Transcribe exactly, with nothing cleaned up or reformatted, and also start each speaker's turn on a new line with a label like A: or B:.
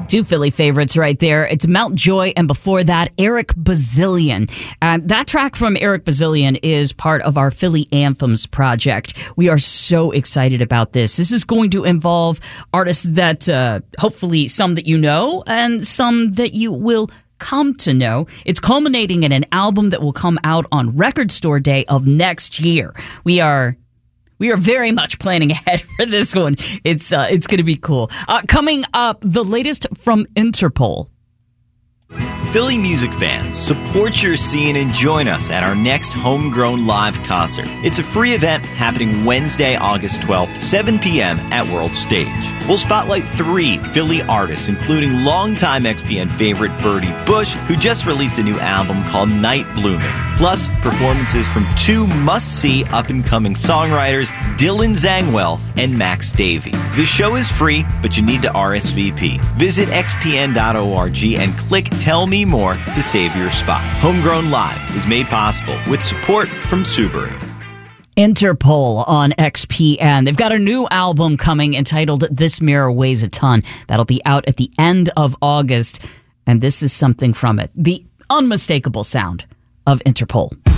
A: Two Philly favorites right there. It's Mount Joy, and before that, Eric Bazillion. Uh, that track from Eric Bazillion is part of our Philly Anthems project. We are so excited about this. This is going to involve artists that, uh, hopefully some that you know, and some that you will come to know. It's culminating in an album that will come out on Record Store Day of next year. We are... We are very much planning ahead for this one. It's uh, it's going to be cool. Uh, coming up, the latest from Interpol.
B: Philly music fans, support your scene and join us at our next Homegrown Live concert. It's a free event happening Wednesday, August twelfth, seven p.m. at World Stage. We'll spotlight three Philly artists, including longtime X P N favorite Birdie Bush, who just released a new album called Night Blooming. Plus, performances from two must-see up-and-coming songwriters, Dylan Zangwell and Max Davey. The show is free, but you need to R S V P. Visit x p n dot org and click Tell Me More to save your spot. Homegrown Live is made possible with support from Subaru.
A: Interpol on X P N. They've got a new album coming entitled This Mirror Weighs a Ton. That'll be out at the end of August, and this is something from it. The unmistakable sound of Interpol.